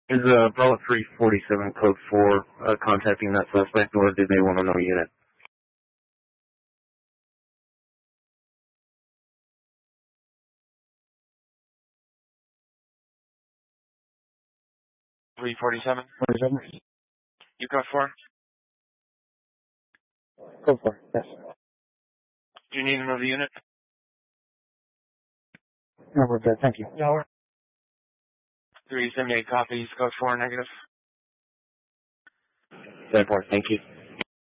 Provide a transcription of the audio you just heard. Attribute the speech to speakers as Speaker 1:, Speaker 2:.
Speaker 1: Is Bravo 347 code 4 contacting that suspect, or did they want to know unit?
Speaker 2: 347?
Speaker 1: 47?
Speaker 2: You code 4?
Speaker 1: Code 4, yes.
Speaker 2: Do you need another unit?
Speaker 1: No, we're good, thank you.
Speaker 2: 378 copies, code 4 negative.
Speaker 1: 7-4, thank you.